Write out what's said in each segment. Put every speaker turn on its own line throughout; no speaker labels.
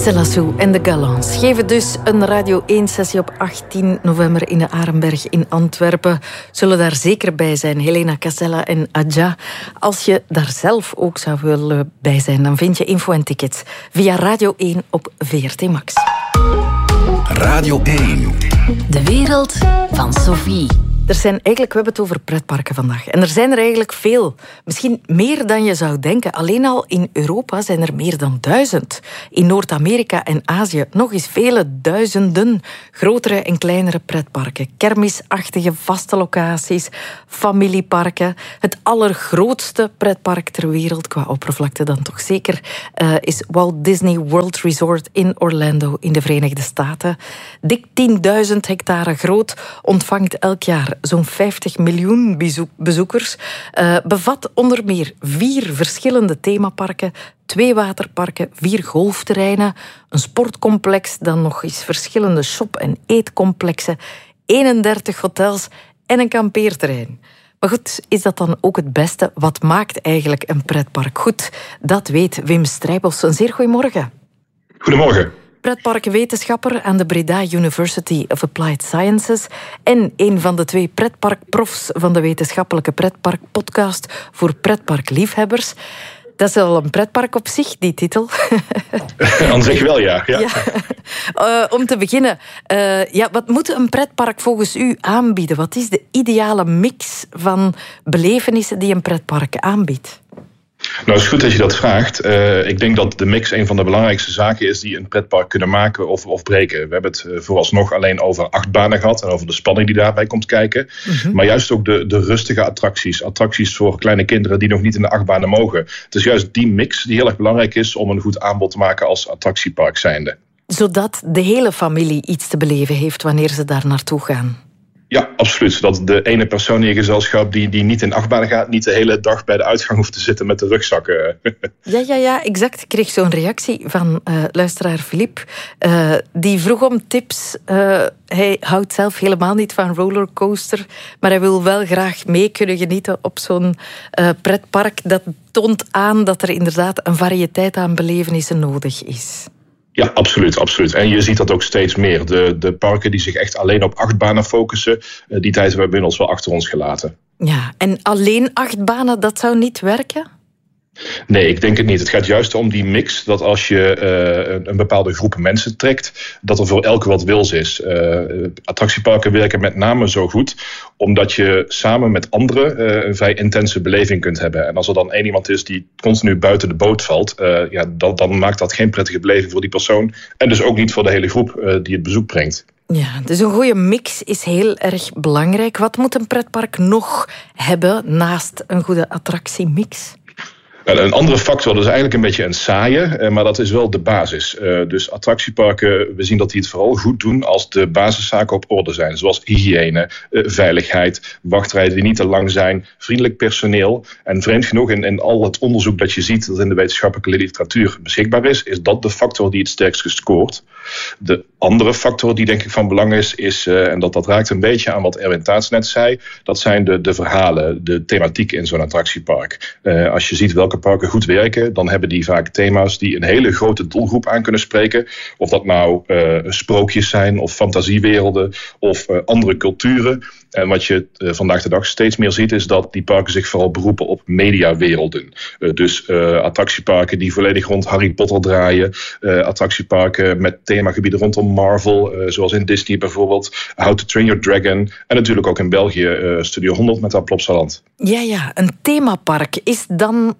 Lassou en de Galants geven dus een Radio 1-sessie op 18 november in de Arenberg in Antwerpen. Zullen daar zeker bij zijn, Helena Casella en Adja. Als je daar zelf ook zou willen bij zijn, dan vind je info en tickets via Radio 1 op VRT Max.
Radio 1.
De wereld van Sophie.
We hebben het over pretparken vandaag. En er zijn er eigenlijk veel. Misschien meer dan je zou denken. Alleen al in Europa zijn er meer dan 1000. In Noord-Amerika en Azië nog eens vele duizenden grotere en kleinere pretparken. Kermisachtige vaste locaties, familieparken. Het allergrootste pretpark ter wereld, qua oppervlakte dan toch zeker, is Walt Disney World Resort in Orlando in de Verenigde Staten. Dik 10.000 hectare groot, ontvangt elk jaar zo'n 50 miljoen bezoekers. Bevat onder meer 4 verschillende themaparken, 2 waterparken, 4 golfterreinen, een sportcomplex, dan nog eens verschillende shop- en eetcomplexen, 31 hotels en een kampeerterrein. Maar goed, is dat dan ook het beste? Wat maakt eigenlijk een pretpark goed? Dat weet Wim Strijbos. Een zeer goedemorgen.
Goedemorgen.
Pretparkwetenschapper aan de Breda University of Applied Sciences en een van de 2 pretparkprofs van de wetenschappelijke pretparkpodcast voor pretparkliefhebbers. Dat is al een pretpark op zich, die titel.
Aan zich wel, ja.
Om te beginnen, wat moet een pretpark volgens u aanbieden? Wat is de ideale mix van belevenissen die een pretpark aanbiedt?
Nou, het is goed dat je dat vraagt. Ik denk dat de mix een van de belangrijkste zaken is die een pretpark kunnen maken of breken. We hebben het vooralsnog alleen over achtbanen gehad en over de spanning die daarbij komt kijken. Mm-hmm. Maar juist ook de rustige attracties. Attracties voor kleine kinderen die nog niet in de achtbanen mogen. Het is juist die mix die heel erg belangrijk is om een goed aanbod te maken als attractiepark zijnde.
Zodat de hele familie iets te beleven heeft wanneer ze daar naartoe gaan.
Ja, absoluut. Dat de ene persoon in je gezelschap die niet in achtbanen gaat, niet de hele dag bij de uitgang hoeft te zitten met de rugzakken.
Ja, exact. Ik kreeg zo'n reactie van luisteraar Filip. Die vroeg om tips. Hij houdt zelf helemaal niet van rollercoaster, maar hij wil wel graag mee kunnen genieten op zo'n pretpark. Dat toont aan dat er inderdaad een variëteit aan belevenissen nodig is.
Ja, absoluut. En je ziet dat ook steeds meer. De parken die zich echt alleen op achtbanen focussen, die tijd hebben we inmiddels wel achter ons gelaten.
Ja, en alleen achtbanen, dat zou niet werken?
Nee, ik denk het niet. Het gaat juist om die mix, dat als je een bepaalde groep mensen trekt, dat er voor elke wat wils is. Attractieparken werken met name zo goed, omdat je samen met anderen een vrij intense beleving kunt hebben. En als er dan één iemand is die continu buiten de boot valt, dan maakt dat geen prettige beleving voor die persoon. En dus ook niet voor de hele groep die het bezoek brengt.
Ja, dus een goede mix is heel erg belangrijk. Wat moet een pretpark nog hebben naast een goede attractiemix?
Een andere factor, dat is eigenlijk een beetje een saaie, maar dat is wel de basis. Dus attractieparken, we zien dat die het vooral goed doen als de basiszaken op orde zijn. Zoals hygiëne, veiligheid, wachtrijen die niet te lang zijn, vriendelijk personeel. En vreemd genoeg, in al het onderzoek dat je ziet dat in de wetenschappelijke literatuur beschikbaar is dat de factor die het sterkst scoort. De andere factor die denk ik van belang is en dat raakt een beetje aan wat Erwin Taats net zei, dat zijn de verhalen, de thematiek in zo'n attractiepark. Als je ziet welke parken goed werken, dan hebben die vaak thema's die een hele grote doelgroep aan kunnen spreken. Of dat nou sprookjes zijn of fantasiewerelden of andere culturen. En wat je vandaag de dag steeds meer ziet is dat die parken zich vooral beroepen op mediawerelden. Dus attractieparken die volledig rond Harry Potter draaien. Attractieparken met themagebieden rondom Marvel, zoals in Disney bijvoorbeeld. How to Train Your Dragon. En natuurlijk ook in België Studio 100 met haar Plopsaland.
Ja, een themapark is dan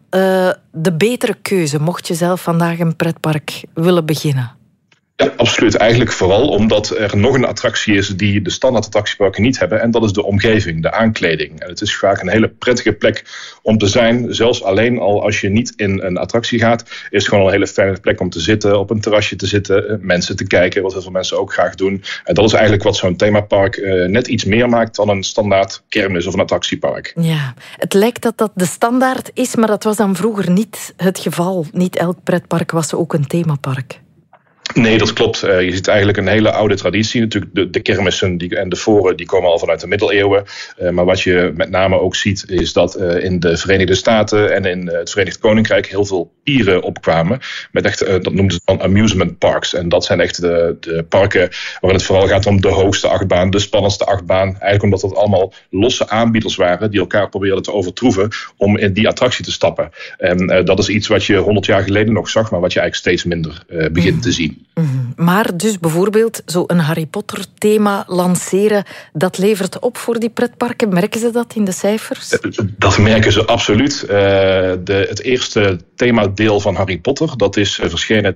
de betere keuze, mocht je zelf vandaag een pretpark willen beginnen?
Ja, absoluut. Eigenlijk vooral omdat er nog een attractie is die de standaard attractieparken niet hebben. En dat is de omgeving, de aankleding. En het is vaak een hele prettige plek om te zijn. Zelfs alleen al als je niet in een attractie gaat, is het gewoon een hele fijne plek om te zitten, op een terrasje te zitten, mensen te kijken, wat heel veel mensen ook graag doen. En dat is eigenlijk wat zo'n themapark net iets meer maakt dan een standaard kermis of een attractiepark.
Ja, het lijkt dat de standaard is, maar dat was dan vroeger niet het geval. Niet elk pretpark was ook een themapark.
Nee, dat klopt. Je ziet eigenlijk een hele oude traditie. Natuurlijk de kermissen en de foren die komen al vanuit de middeleeuwen. Maar wat je met name ook ziet is dat in de Verenigde Staten en in het Verenigd Koninkrijk heel veel pieren opkwamen. Met echt, dat noemden ze dan amusement parks. En dat zijn echt de parken waarin het vooral gaat om de hoogste achtbaan, de spannendste achtbaan. Eigenlijk omdat dat allemaal losse aanbieders waren die elkaar probeerden te overtroeven om in die attractie te stappen. En dat is iets wat je 100 jaar geleden nog zag, maar wat je eigenlijk steeds minder begint te zien.
Maar dus bijvoorbeeld zo'n Harry Potter thema lanceren, dat levert op voor die pretparken. Merken ze dat in de cijfers?
Dat merken ze absoluut. Het eerste themadeel van Harry Potter, dat is verschenen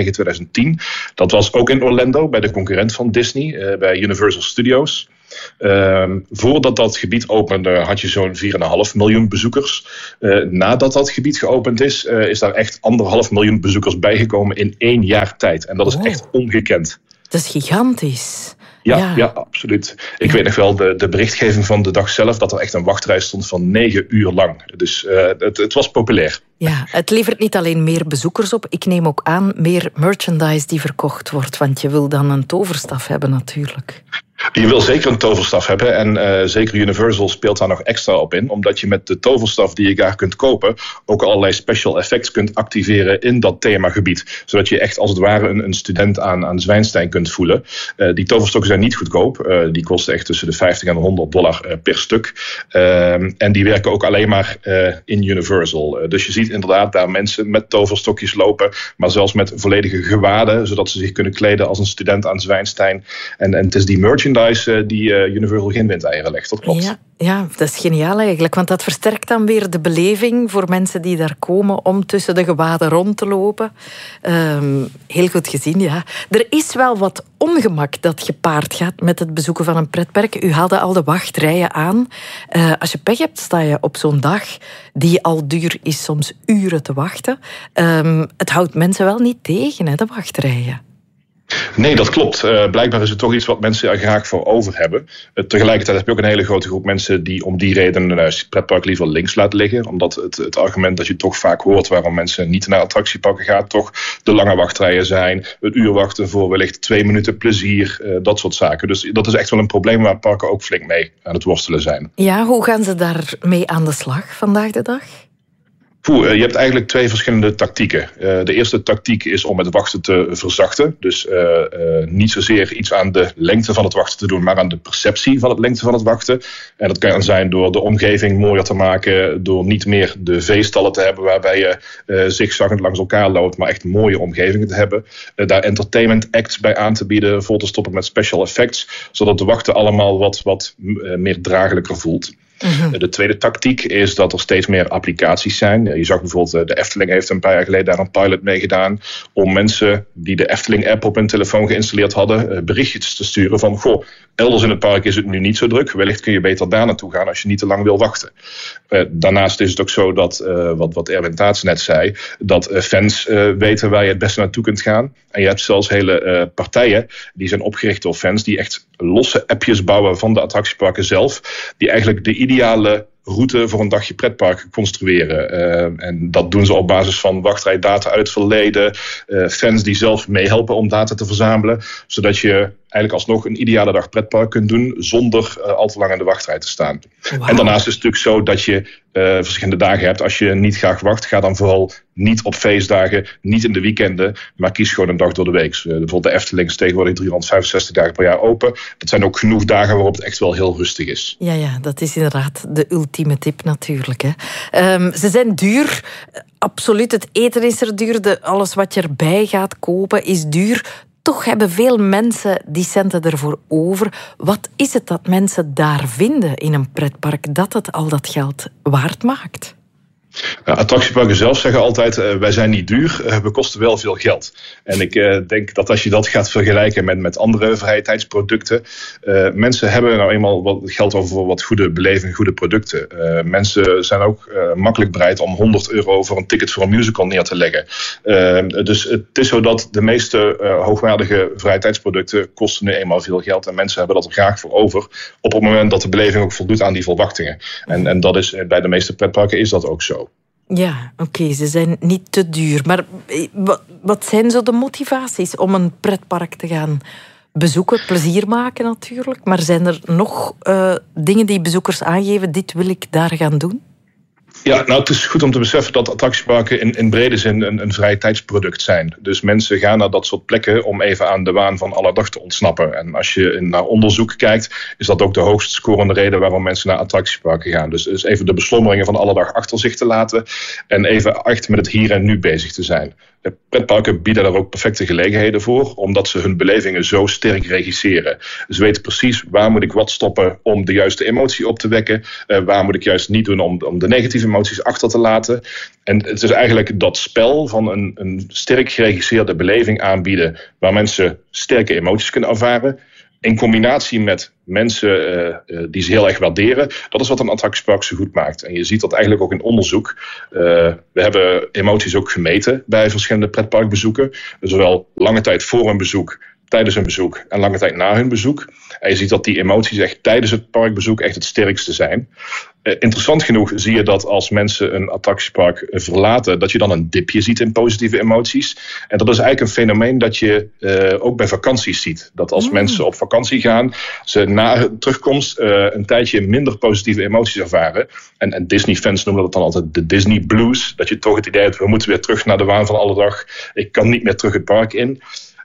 in 2009-2010. Dat was ook in Orlando, bij de concurrent van Disney, bij Universal Studios. Voordat dat gebied opende had je zo'n 4,5 miljoen bezoekers. Nadat dat gebied geopend is daar echt 1,5 miljoen bezoekers bijgekomen in 1 jaar tijd. En dat is echt ongekend.
Dat is gigantisch.
Ja, absoluut. Ik weet nog wel de berichtgeving van de dag zelf, dat er echt een wachtrij stond van 9 uur lang. Dus het was populair.
Ja, het levert niet alleen meer bezoekers op. Ik neem ook aan meer merchandise die verkocht wordt. Want je wil dan een toverstaf hebben natuurlijk.
Je wil zeker een toverstaf hebben en zeker Universal speelt daar nog extra op in. Omdat je met de toverstaf die je daar kunt kopen ook allerlei special effects kunt activeren in dat themagebied. Zodat je echt als het ware een student aan Zwijnstein kunt voelen. Die toverstokken zijn niet goedkoop. Die kosten echt tussen de $50 en $100 per stuk. En die werken ook alleen maar in Universal. Dus je ziet inderdaad daar mensen met toverstokjes lopen, maar zelfs met volledige gewaden, zodat ze zich kunnen kleden als een student aan Zwijnstein. En het is die merchandise die Universal geen windeieren legt, dat klopt.
Ja, dat is geniaal eigenlijk, want dat versterkt dan weer de beleving voor mensen die daar komen om tussen de gewaden rond te lopen. Heel goed gezien, ja. Er is wel wat ongemak dat gepaard gaat met het bezoeken van een pretpark. U haalde al de wachtrijen aan. Als je pech hebt, sta je op zo'n dag die al duur is, soms uren te wachten. Het houdt mensen wel niet tegen, hè, de wachtrijen.
Nee, dat klopt. Blijkbaar is het toch iets wat mensen er graag voor over hebben. Tegelijkertijd heb je ook een hele grote groep mensen die om die reden het pretpark liever links laat liggen. Omdat het argument dat je toch vaak hoort waarom mensen niet naar attractieparken gaan, toch de lange wachtrijen zijn, het uur wachten voor wellicht 2 minuten plezier, dat soort zaken. Dus dat is echt wel een probleem waar parken ook flink mee aan het worstelen zijn.
Ja, hoe gaan ze daarmee aan de slag vandaag de dag?
Je hebt eigenlijk 2 verschillende tactieken. De eerste tactiek is om het wachten te verzachten. Dus niet zozeer iets aan de lengte van het wachten te doen, maar aan de perceptie van het lengte van het wachten. En dat kan zijn door de omgeving mooier te maken, door niet meer de veestallen te hebben waarbij je zigzaggend langs elkaar loopt, maar echt mooie omgevingen te hebben. Daar entertainment acts bij aan te bieden, vol te stoppen met special effects, zodat de wachten allemaal wat meer draaglijker voelt. Mm-hmm. De tweede tactiek is dat er steeds meer applicaties zijn. Je zag bijvoorbeeld, de Efteling heeft een paar jaar geleden daar een pilot mee gedaan om mensen die de Efteling-app op hun telefoon geïnstalleerd hadden, berichtjes te sturen van, elders in het park is het nu niet zo druk. Wellicht kun je beter daar naartoe gaan als je niet te lang wil wachten. Daarnaast is het ook zo dat, wat Erwin Taats net zei, dat fans weten waar je het beste naartoe kunt gaan. En je hebt zelfs hele partijen die zijn opgericht door fans die echt losse appjes bouwen van de attractieparken zelf, die eigenlijk de ideale route voor een dagje pretpark construeren. En dat doen ze op basis van wachtrijdata uit het verleden. Fans die zelf meehelpen om data te verzamelen. Zodat je eigenlijk alsnog een ideale dag pretpark kunt doen zonder al te lang in de wachtrij te staan. Wow. En daarnaast is het natuurlijk zo dat je verschillende dagen hebt. Als je niet graag wacht, ga dan vooral niet op feestdagen, niet in de weekenden, maar kies gewoon een dag door de week. Bijvoorbeeld de Efteling is tegenwoordig 365 dagen per jaar open. Dat zijn ook genoeg dagen waarop het echt wel heel rustig is.
Ja, dat is inderdaad de ultieme tip natuurlijk. Hè. Ze zijn duur. Absoluut, het eten is er duur. Alles wat je erbij gaat kopen is duur. Toch hebben veel mensen die centen ervoor over. Wat is het dat mensen daar vinden in een pretpark dat het al dat geld waard maakt?
Attractieparken zelf zeggen altijd, wij zijn niet duur, we kosten wel veel geld. En ik denk dat als je dat gaat vergelijken met andere vrije tijdsproducten, mensen hebben nou eenmaal wat geld over voor wat goede beleving, goede producten. Mensen zijn ook makkelijk bereid om €100 voor een ticket voor een musical neer te leggen. Dus het is zo dat de meeste hoogwaardige vrije tijdsproducten kosten nu eenmaal veel geld. En mensen hebben dat er graag voor over op het moment dat de beleving ook voldoet aan die verwachtingen. En dat is bij de meeste pretparken is dat ook zo.
Ja, oké, ze zijn niet te duur. Maar wat zijn zo de motivaties om een pretpark te gaan bezoeken? Plezier maken natuurlijk. Maar zijn er nog dingen die bezoekers aangeven, dit wil ik daar gaan doen?
Ja, nou, het is goed om te beseffen dat attractieparken in brede zin een vrije tijdsproduct zijn. Dus mensen gaan naar dat soort plekken om even aan de waan van alle dag te ontsnappen. En als je naar onderzoek kijkt, is dat ook de hoogst scorende reden waarom mensen naar attractieparken gaan. Dus even de beslommeringen van alle dag achter zich te laten en even echt met het hier en nu bezig te zijn. De pretparken bieden daar ook perfecte gelegenheden voor, omdat ze hun belevingen zo sterk regisseren. Ze weten precies waar moet ik wat stoppen om de juiste emotie op te wekken, waar moet ik juist niet doen om de negatieve emoties achter te laten. En het is eigenlijk dat spel van een sterk geregisseerde beleving aanbieden, waar mensen sterke emoties kunnen ervaren, in combinatie met mensen die ze heel erg waarderen. Dat is wat een attractiepark zo goed maakt. En je ziet dat eigenlijk ook in onderzoek. We hebben emoties ook gemeten bij verschillende pretparkbezoeken. Zowel lange tijd voor een bezoek, tijdens een bezoek en lange tijd na hun bezoek. En je ziet dat die emoties echt tijdens het parkbezoek echt het sterkste zijn. Interessant genoeg zie je dat als mensen een attractiepark verlaten, dat je dan een dipje ziet in positieve emoties. En dat is eigenlijk een fenomeen dat je ook bij vakanties ziet. Dat als mensen op vakantie gaan, ze na hun terugkomst een tijdje minder positieve emoties ervaren. En Disney-fans noemen dat dan altijd de Disney Blues. Dat je toch het idee hebt, we moeten weer terug naar de waan van alle dag. Ik kan niet meer terug het park in.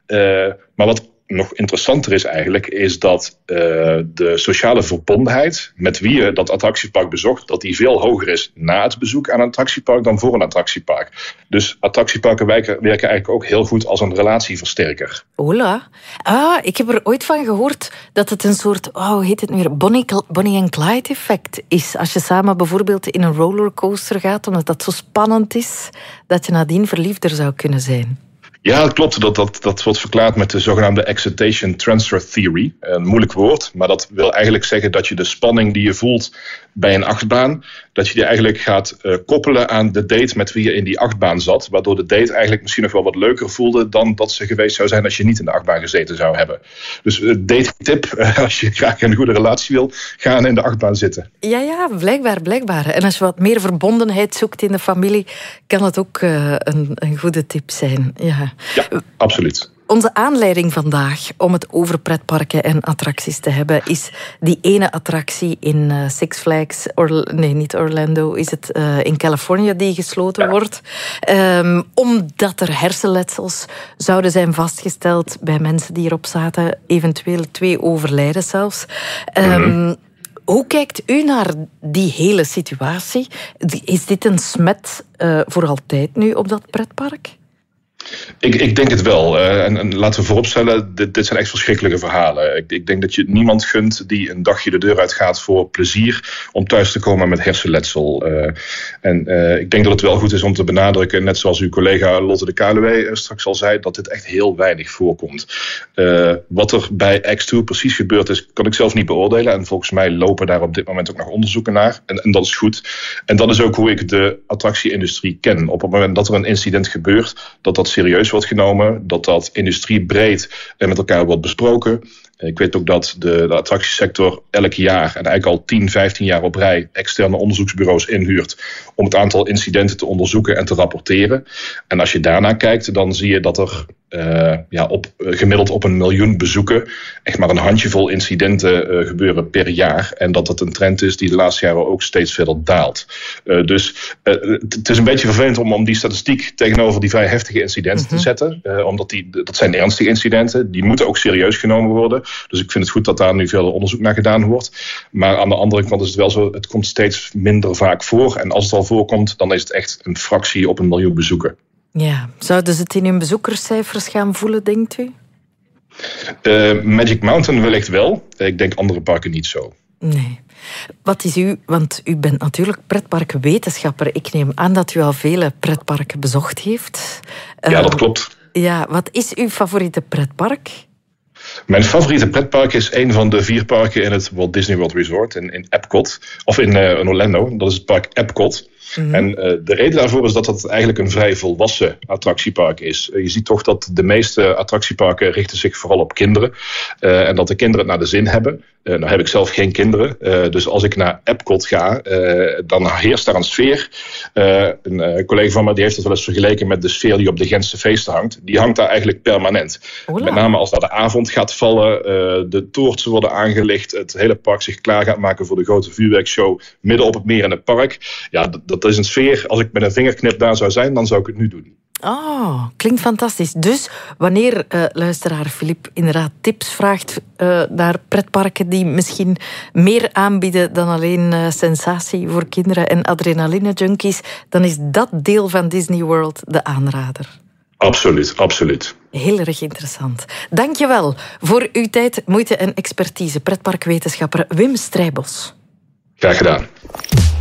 Maar wat nog interessanter is eigenlijk, is dat de sociale verbondenheid met wie je dat attractiepark bezocht, dat die veel hoger is na het bezoek aan een attractiepark dan voor een attractiepark. Dus attractieparken werken eigenlijk ook heel goed als een relatieversterker.
Hola. Ik heb er ooit van gehoord dat het een soort, hoe heet het nu weer, Bonnie and Clyde effect is. Als je samen bijvoorbeeld in een rollercoaster gaat, omdat dat zo spannend is, dat je nadien verliefder zou kunnen zijn.
Ja, dat klopt. Dat wordt verklaard met de zogenaamde excitation transfer theory. Een moeilijk woord, maar dat wil eigenlijk zeggen dat je de spanning die je voelt bij een achtbaan, dat je die eigenlijk gaat koppelen aan de date met wie je in die achtbaan zat. Waardoor de date eigenlijk misschien nog wel wat leuker voelde dan dat ze geweest zou zijn als je niet in de achtbaan gezeten zou hebben. Dus date tip, als je graag een goede relatie wil, ga in de achtbaan zitten.
Ja, blijkbaar. En als je wat meer verbondenheid zoekt in de familie, kan het ook een goede tip zijn. Ja,
absoluut.
Onze aanleiding vandaag om het over pretparken en attracties te hebben is die ene attractie in Six Flags, niet Orlando, is het in Californië die gesloten wordt. Omdat er hersenletsels zouden zijn vastgesteld bij mensen die erop zaten, eventueel 2 overlijden zelfs. Hoe kijkt u naar die hele situatie? Is dit een smet voor altijd nu op dat pretpark?
Ik denk het wel. En laten we vooropstellen, dit zijn echt verschrikkelijke verhalen. Ik denk dat je niemand gunt die een dagje de deur uit gaat voor plezier om thuis te komen met hersenletsel. Ik denk dat het wel goed is om te benadrukken, net zoals uw collega Lotte de Kaluwe straks al zei, dat dit echt heel weinig voorkomt. Wat er bij X2 precies gebeurd is, kan ik zelf niet beoordelen. En volgens mij lopen daar op dit moment ook nog onderzoeken naar. En dat is goed. En dat is ook hoe ik de attractie-industrie ken. Op het moment dat er een incident gebeurt, dat serieus wordt genomen, dat industriebreed met elkaar wordt besproken. Ik weet ook dat de attractiesector elk jaar, en eigenlijk al 10, 15 jaar op rij, externe onderzoeksbureaus inhuurt om het aantal incidenten te onderzoeken en te rapporteren. En als je daarna kijkt, dan zie je dat er gemiddeld op 1 miljoen bezoeken echt maar een handjevol incidenten gebeuren per jaar. En dat een trend is die de laatste jaren ook steeds verder daalt. Dus het is een beetje vervelend om die statistiek tegenover die vrij heftige incidenten te zetten. Omdat dat zijn ernstige incidenten. Die moeten ook serieus genomen worden. Dus ik vind het goed dat daar nu veel onderzoek naar gedaan wordt. Maar aan de andere kant is het wel zo, het komt steeds minder vaak voor. En als het al voorkomt, dan is het echt een fractie op 1 miljoen bezoeken. Ja,
zouden ze het in hun bezoekerscijfers gaan voelen, denkt u?
Magic Mountain wellicht wel. Ik denk andere parken niet zo.
Nee. Wat is want u bent natuurlijk pretparkwetenschapper. Ik neem aan dat u al vele pretparken bezocht heeft.
Ja, dat klopt.
Ja, wat is uw favoriete pretpark?
Mijn favoriete pretpark is een van de 4 parken in het Walt Disney World Resort in Epcot. Of in Orlando, dat is het park Epcot. Mm-hmm. En de reden daarvoor is dat het eigenlijk een vrij volwassen attractiepark is. Je ziet toch dat de meeste attractieparken richten zich vooral op kinderen. En dat de kinderen het naar de zin hebben. Nou heb ik zelf geen kinderen. Dus als ik naar Epcot ga, dan heerst daar een sfeer. Een collega van mij die heeft het wel eens vergeleken met de sfeer die op de Gentse feesten hangt. Die hangt daar eigenlijk permanent. Ola. Met name als daar de avond gaat vallen, de toortsen worden aangelicht, het hele park zich klaar gaat maken voor de grote vuurwerkshow midden op het meer in het park. Ja, dat is een sfeer. Als ik met een vingerknip daar zou zijn, dan zou ik het nu doen.
Oh, klinkt fantastisch. Dus wanneer luisteraar Filip inderdaad tips vraagt naar pretparken die misschien meer aanbieden dan alleen sensatie voor kinderen en adrenaline-junkies, dan is dat deel van Disney World de aanrader.
Absoluut, absoluut.
Heel erg interessant. Dank je wel voor uw tijd, moeite en expertise. Pretparkwetenschapper Wim Strijbos.
Graag gedaan.